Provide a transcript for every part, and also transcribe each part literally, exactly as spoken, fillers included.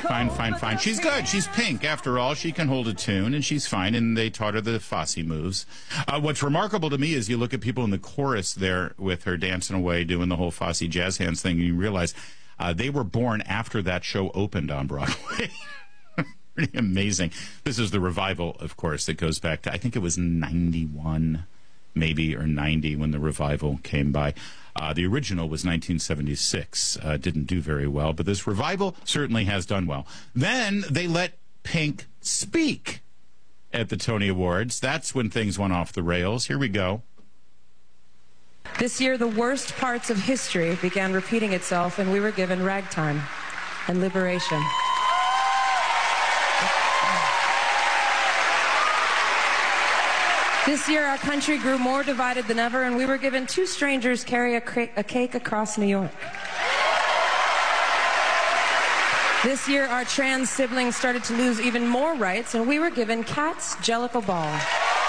fine, fine, fine. She's good. She's Pink. After all, she can hold a tune, and she's fine, and they taught her the Fosse moves. Uh, what's remarkable to me is you look at people in the chorus there with her dancing away, doing the whole Fosse jazz hands thing, and you realize uh, they were born after that show opened on Broadway. Pretty amazing. This is the revival, of course, that goes back to, I think it was ninety-one, maybe, or ninety when the revival came by. Uh, the original was nineteen seventy-six. Uh, didn't do very well, but this revival certainly has done well. Then they let Pink speak at the Tony Awards. That's when things went off the rails. Here we go. This year, the worst parts of history began repeating itself, and we were given ragtime and liberation. This year, our country grew more divided than ever, and we were given two strangers carry a, cra- a cake across New York. This year, our trans siblings started to lose even more rights, and we were given Cats Jellicle Ball.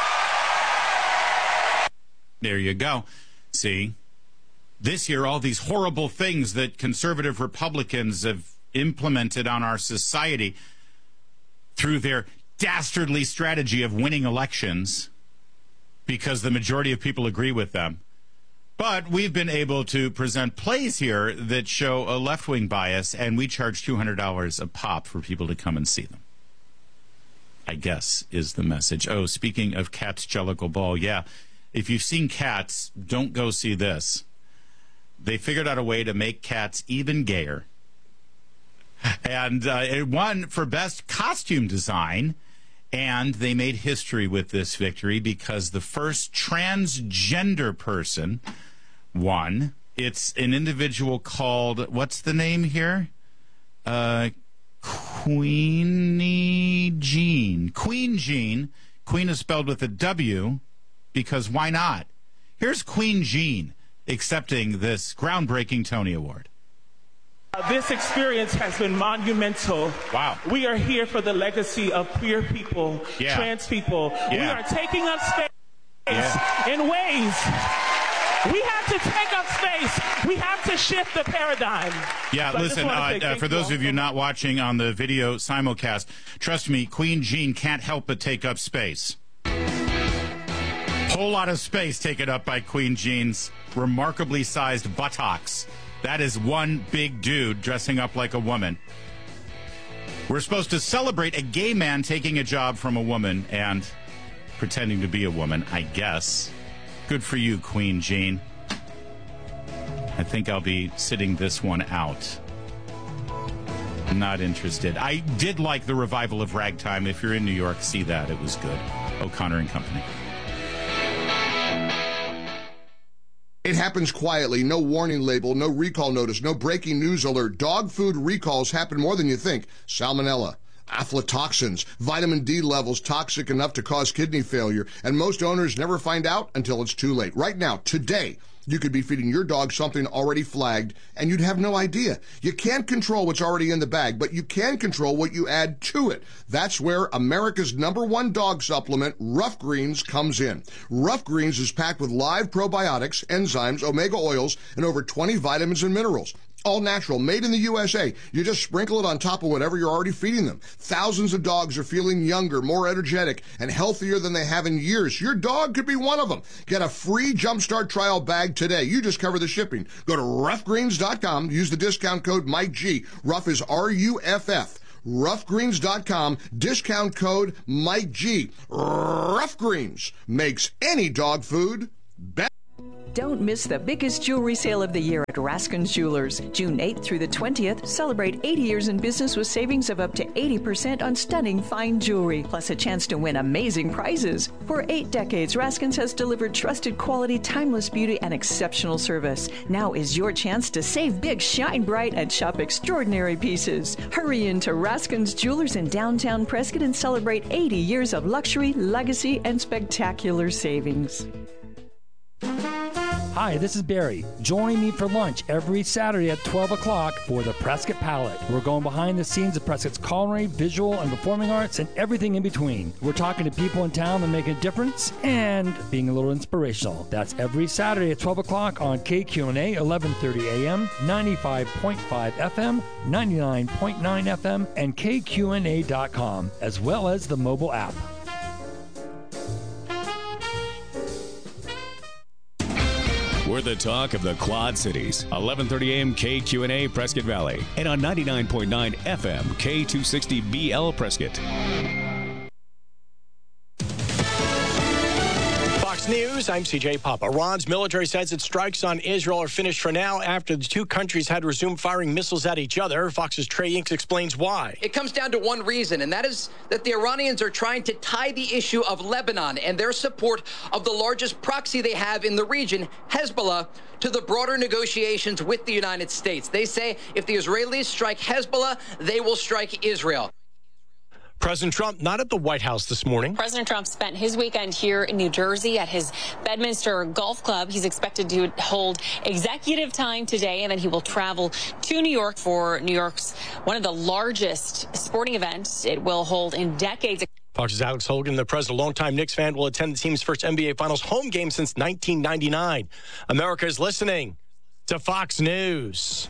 There you go. See? This year, all these horrible things that conservative Republicans have implemented on our society through their dastardly strategy of winning elections, because the majority of people agree with them. But we've been able to present plays here that show a left-wing bias, and we charge two hundred dollars a pop for people to come and see them, I guess, is the message. Oh, speaking of Cats Jellicle Ball, yeah, if you've seen Cats, don't go see this. They figured out a way to make Cats even gayer. And uh, it won for Best Costume Design. And they made history with this victory because the first transgender person won. It's an individual called, what's the name here? Uh, Queenie Jean. Queen Jean. Queen is spelled with a W because why not? Here's Queen Jean accepting this groundbreaking Tony Award. Uh, this experience has been monumental. Wow. We are here for the legacy of queer people, yeah. trans people. Yeah. We are taking up space yeah. in ways. We have to take up space. We have to shift the paradigm. Yeah, so listen, uh, uh, for those of you not watching on the video simulcast, trust me, Queen Jean can't help but take up space. Whole lot of space taken up by Queen Jean's remarkably sized buttocks. That is one big dude dressing up like a woman. We're supposed to celebrate a gay man taking a job from a woman and pretending to be a woman, I guess. Good for you, Queen Jean. I think I'll be sitting this one out. Not interested. I did like the revival of Ragtime. If you're in New York, see that. It was good. O'Connor and Company. It happens quietly, no warning label, no recall notice, no breaking news alert. Dog food recalls happen more than you think. Salmonella, aflatoxins, vitamin D levels toxic enough to cause kidney failure, and most owners never find out until it's too late. Right now, today, you could be feeding your dog something already flagged, and you'd have no idea. You can't control what's already in the bag, but you can control what you add to it. That's where America's number one dog supplement, Rough Greens, comes in. Rough Greens is packed with live probiotics, enzymes, omega oils, and over twenty vitamins and minerals. All natural, made in the U S A. You just sprinkle it on top of whatever you're already feeding them. Thousands of dogs are feeling younger, more energetic, and healthier than they have in years. Your dog could be one of them. Get a free Jumpstart trial bag today. You just cover the shipping. Go to rough greens dot com. Use the discount code Mike G. Rough is R U F F. rough greens dot com. Discount code Mike G. Rough Greens makes any dog food better. Don't miss the biggest jewelry sale of the year at Raskin's Jewelers. June eighth through the twentieth, celebrate eighty years in business with savings of up to eighty percent on stunning fine jewelry, plus a chance to win amazing prizes. For eight decades, Raskin's has delivered trusted quality, timeless beauty, and exceptional service. Now is your chance to save big, shine bright, and shop extraordinary pieces. Hurry into Raskin's Jewelers in downtown Prescott and celebrate eighty years of luxury, legacy, and spectacular savings. Hi, this is Barry. Join me for lunch every Saturday at twelve o'clock for the Prescott Palette. We're going behind the scenes of Prescott's culinary, visual, and performing arts, and everything in between. We're talking to people in town that make a difference and being a little inspirational. That's every Saturday at twelve o'clock on K Q N A, eleven thirty A M, ninety-five point five F M, ninety-nine point nine F M, and K Q N A dot com, as well as the mobile app. We're the talk of the Quad Cities. eleven thirty A M K Q N A Prescott Valley. And on ninety-nine point nine F M K two sixty B L Prescott. Fox News, I'm C J Papa. Iran's military says its strikes on Israel are finished for now after the two countries had resumed firing missiles at each other. Fox's Trey Inks explains why. It comes down to one reason, and that is that the Iranians are trying to tie the issue of Lebanon and their support of the largest proxy they have in the region, Hezbollah, to the broader negotiations with the United States. They say if the Israelis strike Hezbollah, they will strike Israel. President Trump not at the White House this morning. President Trump spent his weekend here in New Jersey at his Bedminster Golf Club. He's expected to hold executive time today, and then he will travel to New York for New York's one of the largest sporting events it will hold in decades. Fox's Alex Hogan, the president, longtime Knicks fan, will attend the team's first N B A Finals home game since nineteen ninety-nine. America is listening to Fox News.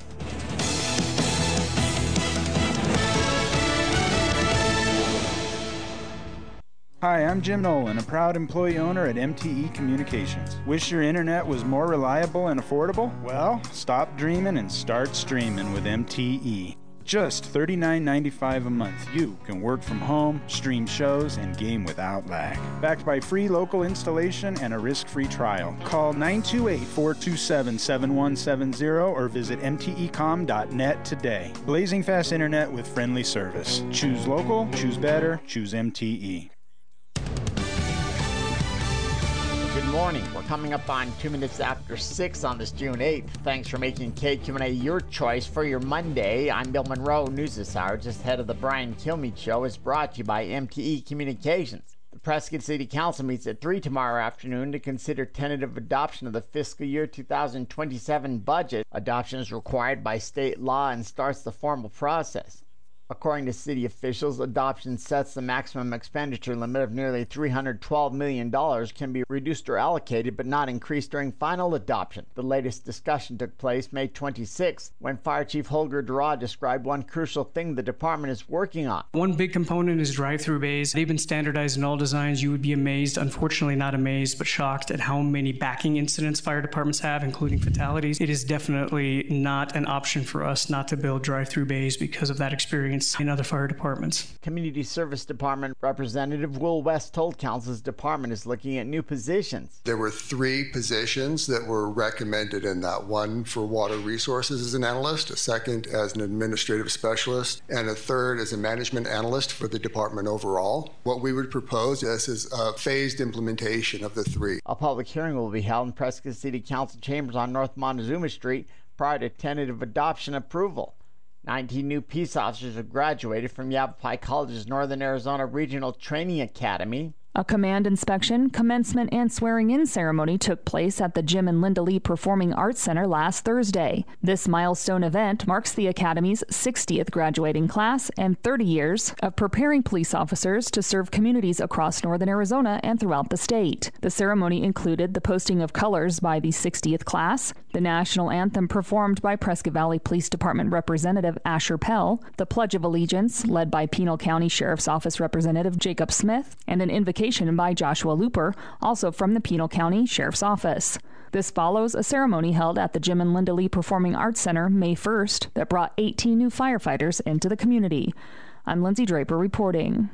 Hi, I'm Jim Nolan, a proud employee owner at M T E Communications. Wish your internet was more reliable and affordable? Well, stop dreaming and start streaming with M T E. Just thirty-nine ninety-five a month, you can work from home, stream shows, and game without lag. Backed by free local installation and a risk-free trial. Call nine two eight, four two seven, seven one seven zero or visit M T E com dot net today. Blazing fast internet with friendly service. Choose local, choose better, choose M T E. Good morning. We're coming up on two minutes after six on this June eighth. Thanks for making K Q N A your choice for your Monday. I'm Bill Monroe. News this hour, just ahead of the Brian Kilmeade Show, is brought to you by M T E Communications. The Prescott City Council meets at three tomorrow afternoon to consider tentative adoption of the fiscal year two thousand twenty-seven budget. Adoption is required by state law and starts the formal process. According to city officials, adoption sets the maximum expenditure limit of nearly three hundred twelve million dollars can be reduced or allocated but not increased during final adoption. The latest discussion took place May twenty-sixth when Fire Chief Holger Dura described one crucial thing the department is working on. One big component is drive-through bays. They've been standardized in all designs. You would be amazed, unfortunately not amazed, but shocked at how many backing incidents fire departments have, including fatalities. It is definitely not an option for us not to build drive-through bays because of that experience in other fire departments. Community Service Department Representative Will West told Council's department is looking at new positions. There were three positions that were recommended in that. One for water resources as an analyst, a second as an administrative specialist, and a third as a management analyst for the department overall. What we would propose is, is a phased implementation of the three. A public hearing will be held in Prescott City Council chambers on North Montezuma Street prior to tentative adoption approval. nineteen new peace officers have graduated from Yavapai College's Northern Arizona Regional Training Academy. A command inspection, commencement, and swearing-in ceremony took place at the Jim and Linda Lee Performing Arts Center last Thursday. This milestone event marks the Academy's sixtieth graduating class and thirty years of preparing police officers to serve communities across northern Arizona and throughout the state. The ceremony included the posting of colors by the sixtieth class, the national anthem performed by Prescott Valley Police Department Representative Asher Pell, the Pledge of Allegiance led by Pinal County Sheriff's Office Representative Jacob Smith, and an invocation by Joshua Looper, also from the Pinal County Sheriff's Office. This follows a ceremony held at the Jim and Linda Lee Performing Arts Center May first that brought eighteen new firefighters into the community. I'm Lindsay Draper reporting.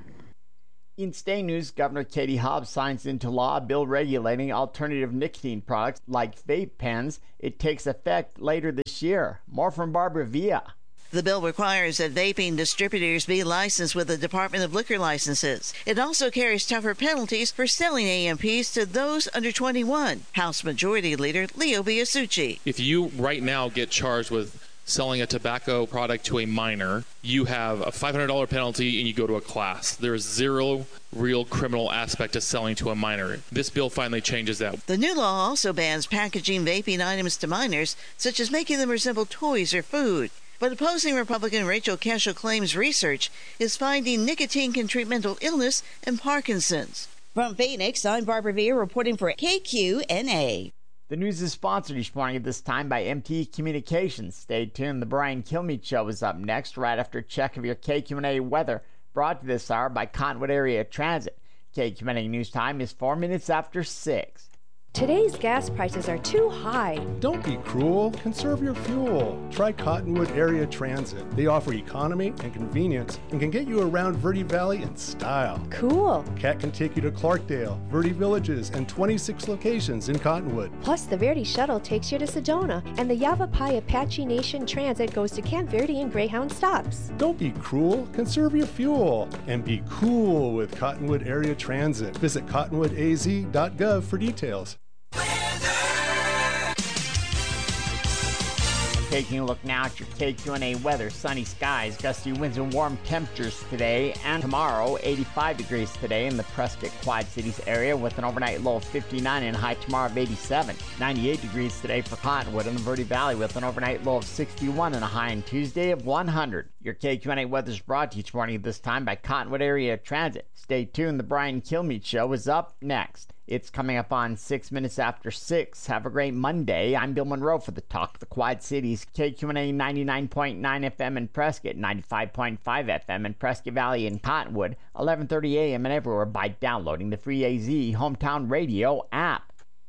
In state news, Governor Katie Hobbs signs into law a bill regulating alternative nicotine products like vape pens. It takes effect later this year. More from Barbara Villa. The bill requires that vaping distributors be licensed with the Department of Liquor Licenses. It also carries tougher penalties for selling A M Ps to those under twenty-one. House Majority Leader Leo Biasucci. If you right now get charged with selling a tobacco product to a minor, you have a five hundred dollars penalty and you go to a class. There is zero real criminal aspect to selling to a minor. This bill finally changes that. The new law also bans packaging vaping items to minors, such as making them resemble toys or food. But opposing Republican Rachel Cashel claims research is finding nicotine can treat mental illness and Parkinson's. From Phoenix, I'm Barbara Veer reporting for K Q N A. The news is sponsored each morning at this time by M T E Communications. Stay tuned. The Brian Kilmeade Show is up next, right after a check of your K Q N A weather, brought to this hour by Cottonwood Area Transit. K Q N A News Time is four minutes after six. Today's gas prices are too high. Don't be cruel. Conserve your fuel. Try Cottonwood Area Transit. They offer economy and convenience and can get you around Verde Valley in style. Cool. Cat can take you to Clarkdale, Verde Villages, and twenty-six locations in Cottonwood. Plus, the Verde Shuttle takes you to Sedona, and the Yavapai Apache Nation Transit goes to Camp Verde and Greyhound stops. Don't be cruel. Conserve your fuel. And be cool with Cottonwood Area Transit. Visit cottonwood a z dot gov for details. Taking a look now at your K Q N A weather. Sunny skies, gusty winds, and warm temperatures today and tomorrow. eighty-five degrees today in the Prescott Quad Cities area with an overnight low of fifty-nine and a high tomorrow of eighty-seven. ninety-eight degrees today for Cottonwood in the Verde Valley with an overnight low of sixty-one and a high on Tuesday of one hundred. Your K Q N A weather is brought to you each morning at this time by Cottonwood Area Transit. Stay tuned. The Brian Kilmeade Show is up next. It's coming up on six minutes after six. Have a great Monday. I'm Bill Monroe for the Talk of the Quad Cities. K Q N A ninety-nine point nine F M in Prescott, ninety-five point five F M in Prescott Valley and Cottonwood, eleven thirty A M and everywhere by downloading the free A Z Hometown Radio app.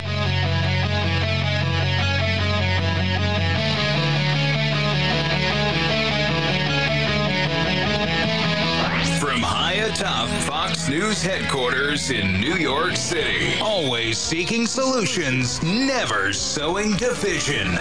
From high atop Fox News headquarters in New York City, always seeking solutions, never sowing division.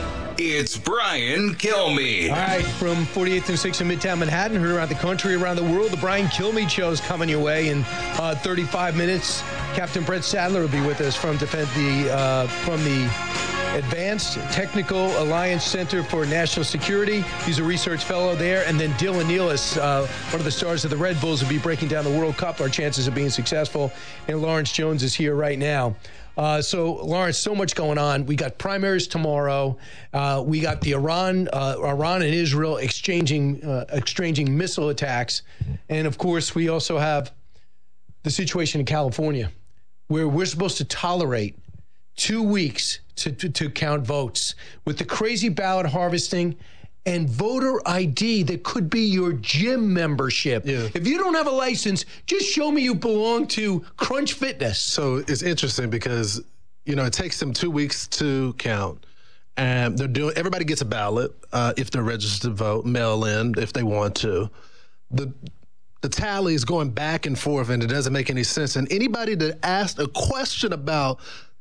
It's Brian Kilmeade. All right, from forty-eighth and sixth in Midtown Manhattan, heard around the country, around the world, the Brian Kilmeade Show is coming your way in uh, thirty-five minutes. Captain Brett Sadler will be with us from defend the uh, from the Advanced Technical Alliance Center for National Security. He's a research fellow there. And then Dylan Nealis, uh, one of the stars of the Red Bulls, will be breaking down the World Cup, our chances of being successful. And Lawrence Jones is here right now. Uh, so, Lawrence, so much going on. We got primaries tomorrow. Uh, we got the Iran, uh, Iran and Israel exchanging uh, exchanging missile attacks. And, of course, we also have the situation in California where we're supposed to tolerate two weeks to, to, to count votes with the crazy ballot harvesting and voter I D that could be your gym membership. Yeah. If you don't have a license, just show me you belong to Crunch Fitness. So it's interesting because, you know, it takes them two weeks to count. And they're doing, everybody gets a ballot uh, if they're registered to vote, mail in if they want to. The the tally is going back and forth and it doesn't make any sense. And anybody that asked a question about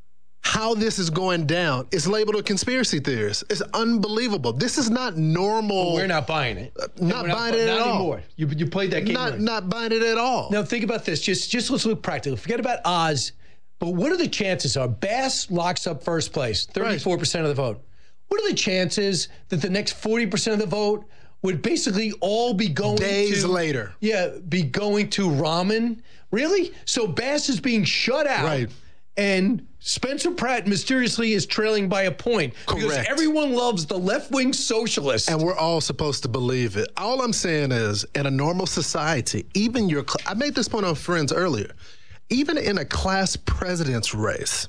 how this is going down is labeled a conspiracy theorist. It's unbelievable. This is not normal. Well, we're not buying it. Uh, not not buying it not at all. Anymore. You, you played that game. Not, right. not buying it at all. Now, think about this. Just, just let's look practical. Forget about Oz. But what are the chances are Bass locks up first place, thirty-four percent of the vote. What are the chances that the next forty percent of the vote would basically all be going Days to... later. Yeah, be going to ramen? Really? So Bass is being shut out. Right. And Spencer Pratt mysteriously is trailing by a point. Correct. Because everyone loves the left-wing socialists. And we're all supposed to believe it. All I'm saying is, in a normal society, even your... Cl- I made this point on Friends earlier. Even in a class president's race,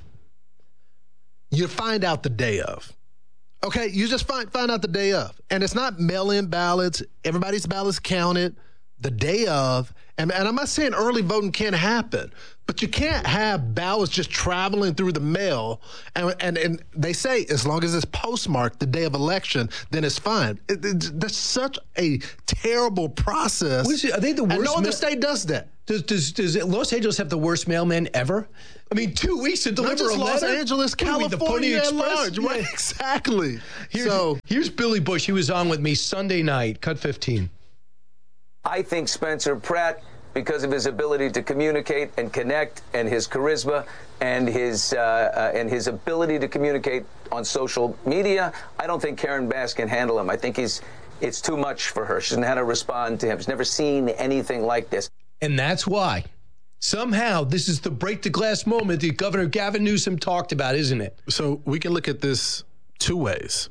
you find out the day of. Okay? You just find, find out the day of. And it's not mail-in ballots. Everybody's ballots counted the day of. And, and I'm not saying early voting can't happen, but you can't have ballots just traveling through the mail. And, and, and they say as long as it's postmarked the day of election, then it's fine. It, it, that's such a terrible process. What is it? Are they the worst? And no other ma- state does that. Does, does, does Los Angeles have the worst mailmen ever? I mean, two weeks to deliver Not just a Los letter? Angeles, What do you mean, the Pony California at Express? large. Yeah. Right, exactly. Here's, so here's Billy Bush. He was on with me Sunday night, cut fifteen. I think Spencer Pratt because of his ability to communicate and connect, and his charisma, and his uh, uh, and his ability to communicate on social media. I don't think Karen Bass can handle him. I think he's it's too much for her. She doesn't know how to respond to him. She's never seen anything like this. And that's why. Somehow, this is the break the glass moment that Governor Gavin Newsom talked about, isn't it? So we can look at this two ways.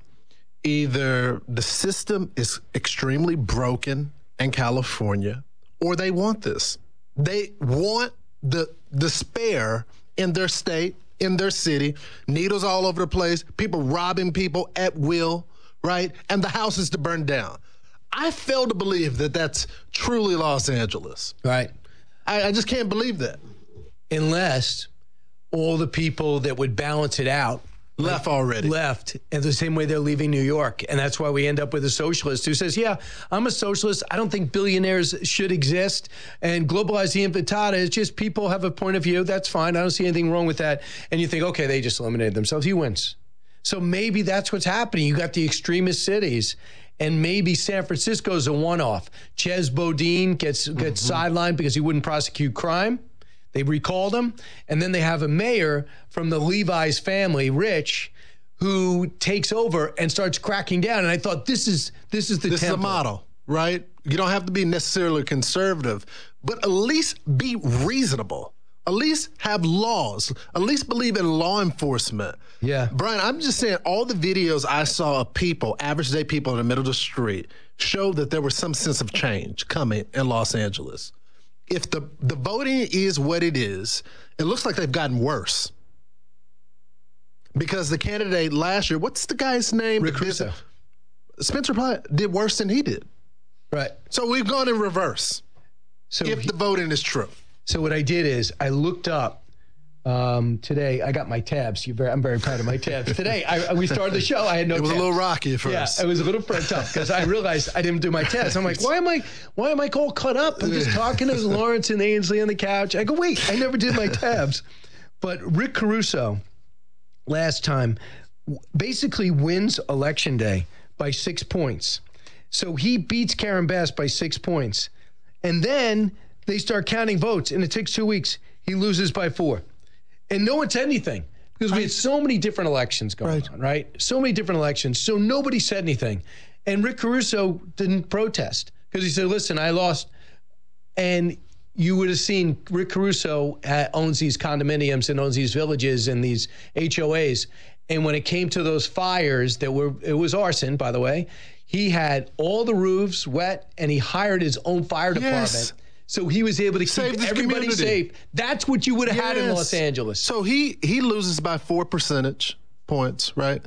Either the system is extremely broken in California, or they want this. They want the despair in their state, in their city, needles all over the place, people robbing people at will, right? And the houses to burn down. I fail to believe that that's truly Los Angeles. Right. I, I just can't believe that. Unless all the people that would balance it out left already. Left, and the same way they're leaving New York. And that's why we end up with a socialist who says, yeah, I'm a socialist. I don't think billionaires should exist. And globalize the infantata is just people have a point of view. That's fine. I don't see anything wrong with that. And you think, okay, they just eliminated themselves. He wins. So maybe that's what's happening. You got the extremist cities. And maybe San Francisco's a one-off. Ches Bodine gets gets mm-hmm. sidelined because he wouldn't prosecute crime. They recalled him. And then they have a mayor from the Levi's family, Rich, who takes over and starts cracking down. And I thought, this is this is the This template. is a model, right? You don't have to be necessarily conservative, but at least be reasonable. At least have laws. At least believe in law enforcement. Yeah. Brian, I'm just saying all the videos I saw of people, average day people in the middle of the street, showed that there was some sense of change coming in Los Angeles. If the, the voting is what it is, it looks like they've gotten worse. Because the candidate last year, what's the guy's name? Rick Caruso. Spencer Pratt did worse than he did. Right. So we've gone in reverse. So if he, the voting is true. So what I did is I looked up um, today. I got my tabs. You very, I'm very proud of my tabs. Today, I, we started the show. I had no. It was tabs. a little rocky at first. Yeah, it was a little tough because I realized I didn't do my tabs. I'm like, why am I? Why am I all cut up? I'm just talking to Lawrence and Ainsley on the couch. I go, wait, I never did my tabs. But Rick Caruso, last time, basically wins Election Day by six points. So he beats Karen Bass by six points, and then they start counting votes, and it takes two weeks. He loses by four. And no one said anything because we had so many different elections going right. on, right? So many different elections. So nobody said anything. And Rick Caruso didn't protest because he said, listen, I lost. And you would have seen Rick Caruso owns these condominiums and owns these villages and these H O As. And when it came to those fires that were, it was arson, by the way, he had all the roofs wet and he hired his own fire department. Yes. So he was able to Save keep everybody community. safe. That's what you would have yes. had in Los Angeles. So he he loses by four percentage points, right?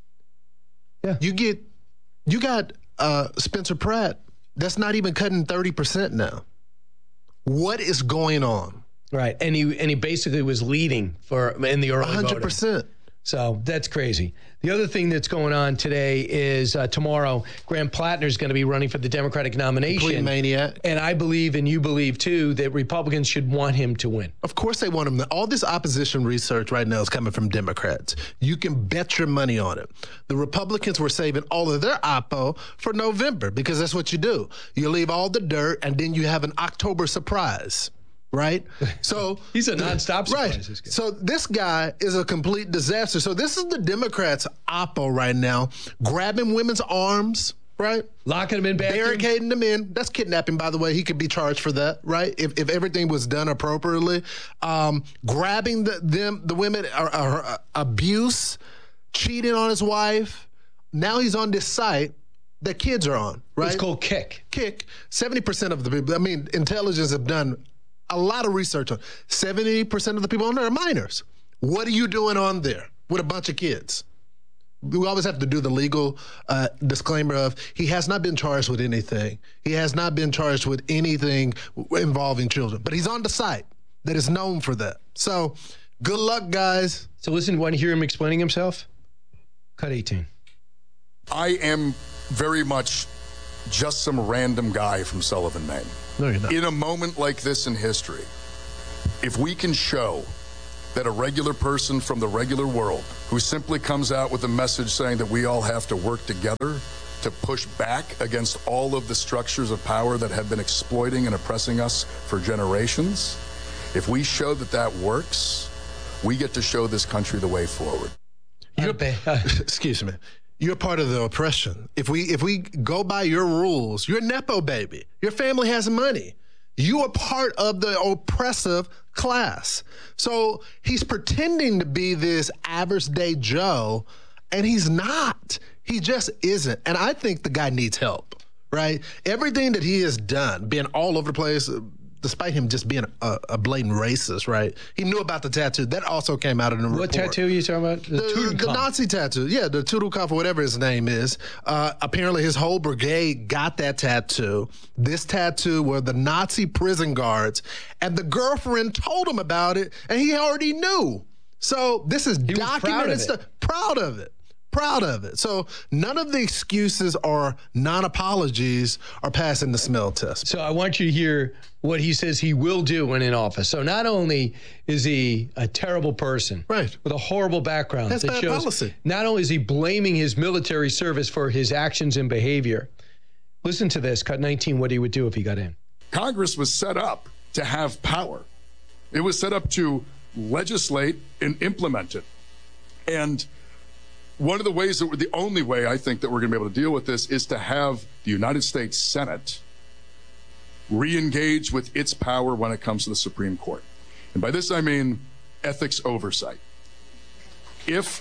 Yeah. You get you got uh, Spencer Pratt. That's not even cutting thirty percent now. What is going on? Right, and he and he basically was leading for in the early one hundred percent. Voting. So that's crazy. The other thing that's going on today is uh, tomorrow, Graham Plattner is going to be running for the Democratic nomination. Complete maniac. And I believe, and you believe too, that Republicans should want him to win. Of course they want him. All this opposition research right now is coming from Democrats. You can bet your money on it. The Republicans were saving all of their oppo for November because that's what you do. You leave all the dirt and then you have an October surprise. Right? So he's a nonstop surprise. Right. This guy. So this guy is a complete disaster. So this is the Democrats' oppo right now, grabbing women's arms, right? Locking them in bathrooms. Barricading them in. That's kidnapping, by the way. He could be charged for that, right? If if everything was done appropriately. Um, grabbing the them the women, are, are, are abuse, cheating on his wife. Now he's on this site that kids are on, right? It's called Kick. Kick. seventy percent of the people, I mean, intelligence have done a lot of research on seventy percent of the people on there are minors. What are you doing on there with a bunch of kids? We always have to do the legal uh, disclaimer of he has not been charged with anything. He has not been charged with anything involving children, but he's on the site that is known for that. So good luck, guys. So listen, want to hear him explaining himself? Cut eighteen. I am very much just some random guy from Sullivan, Maine. No, you're not. In a moment like this in history, if we can show that a regular person from the regular world who simply comes out with a message saying that we all have to work together to to push back against all of the structures of power that have been exploiting and oppressing us for generations, if we show that that works, we get to show this country the way forward. You're, excuse me. You're part of the oppression. If we if we go by your rules, you're a Nepo baby. Your family has money. You are part of the oppressive class. So he's pretending to be this average day Joe, and he's not. He just isn't. And I think the guy needs help, right? Everything that he has done, being all over the place, despite him just being a, a blatant racist, right? He knew about the tattoo. That also came out in the report. What tattoo are you talking about? The, the, the Nazi tattoo. Yeah, the Tudelkopf, or whatever his name is. Uh, apparently his whole brigade got that tattoo. This tattoo were the Nazi prison guards, and the girlfriend told him about it, and he already knew. So this is he documented stuff. Proud of it. Proud of it. So none of the excuses or non-apologies are passing the smell test. So I want you to hear what he says he will do when in office. So not only is he a terrible person, right, with a horrible background, that's that bad shows, policy. Not only is he blaming his military service for his actions and behavior. Listen to this, cut nineteen, what he would do if he got in. Congress was set up to have power. It was set up to legislate and implement it. And one of the ways that we're, the only way I think that we're going to be able to deal with this is to have the United States Senate re-engage with its power when it comes to the Supreme Court. And by this, I mean ethics oversight. If,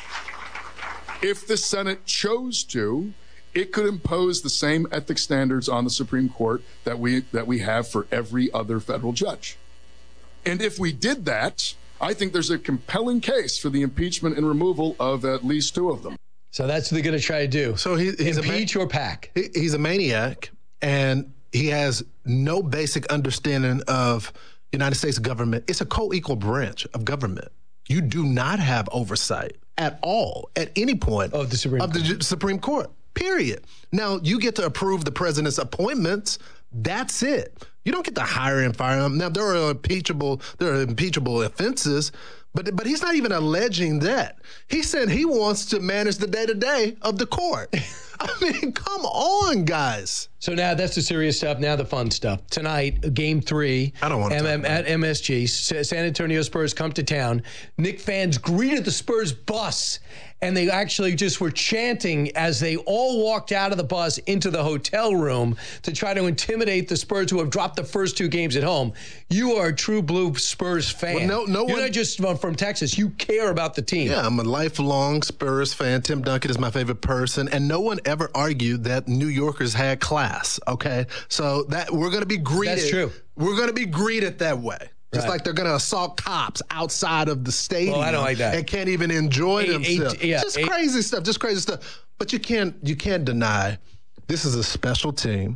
if the Senate chose to, it could impose the same ethics standards on the Supreme Court that we, that we have for every other federal judge. And if we did that, I think there's a compelling case for the impeachment and removal of at least two of them. So that's what they're going to try to do. So he, he's impeach a ma- or pack. He, he's a maniac, and he has no basic understanding of United States government. It's a co-equal branch of government. You do not have oversight at all at any point of the Supreme of Court. the Supreme Court. Period. Now you get to approve the president's appointments. That's it. You don't get to hire and fire him. Now there are impeachable, there are impeachable offenses, but but he's not even alleging that. He said he wants to manage the day-to-day of the court. I mean, come on, guys. So now that's the serious stuff. Now the fun stuff. Tonight, game three. I don't want to M- talk M- about at M S G. San Antonio Spurs come to town. Knicks fans greeted the Spurs bus, and they actually just were chanting as they all walked out of the bus into the hotel room to try to intimidate the Spurs, who have dropped the first two games at home. You are a true blue Spurs fan. Well, no, no You're one, not just from, from Texas. You care about the team. Yeah, I'm a lifelong Spurs fan. Tim Duncan is my favorite person, and no one ever argued that New Yorkers had class. Okay, so that we're going to be greeted. That's true. We're going to be greeted that way. Just Right. like they're going to assault cops outside of the stadium. Well, I don't like that. And can't even enjoy Eight- themselves. eight- yeah, just eight- crazy stuff. Just crazy stuff. But you can't you can't deny this is a special team,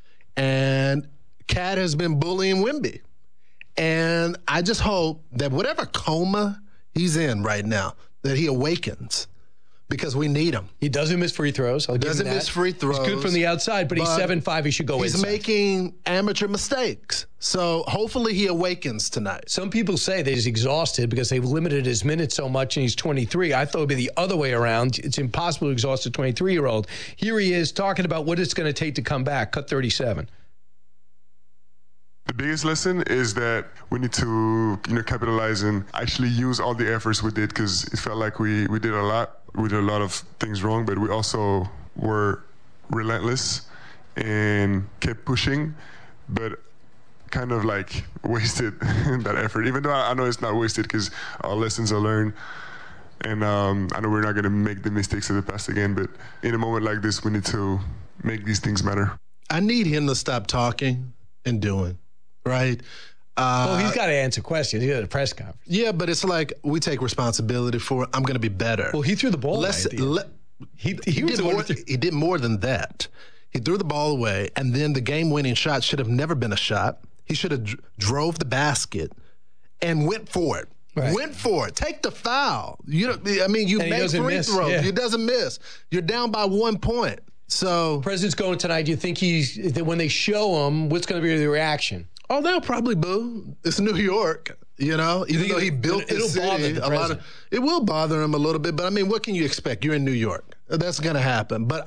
and Cat has been bullying Wemby, and I just hope that whatever coma he's in right now, that he awakens. Because we need him. He doesn't miss free throws. I'll give doesn't him that. miss free throws. He's good from the outside, but, he's seven five. He should go he's inside. He's making amateur mistakes. So hopefully he awakens tonight. Some people say that he's exhausted because they've limited his minutes so much and he's twenty-three. I thought it would be the other way around. It's impossible to exhaust a twenty-three-year-old. Here he is talking about what it's going to take to come back. Cut thirty-seven. The biggest lesson is that we need to, you know, capitalize and actually use all the efforts we did, because it felt like we, we did a lot. We did a lot of things wrong, but we also were relentless and kept pushing, but kind of like wasted that effort. Even though I know it's not wasted because our lessons are learned. And um, I know we're not going to make the mistakes of the past again, but in a moment like this, we need to make these things matter. I need him to stop talking and doing. Right. Uh, well, he's got to answer questions. He had a press conference. Yeah, but it's like we take responsibility for it. I'm going to be better. Well, he threw the ball Let's, away. Let, he, he, he, was did more, he did more than that. He threw the ball away, and then the game-winning shot should have never been a shot. He should have dr- drove the basket and went for it. Right. Went for it. Take the foul. You know, I mean, you and make free miss. throws. Yeah. He doesn't miss. You're down by one point. So, President's going tonight. Do you think he's that when they show him, what's going to be the reaction? Oh, they'll probably boo. It's New York, you know. Even though he built it'll this bother city, the a lot of it will bother him a little bit. But I mean, what can you expect? You're in New York. That's going to happen. But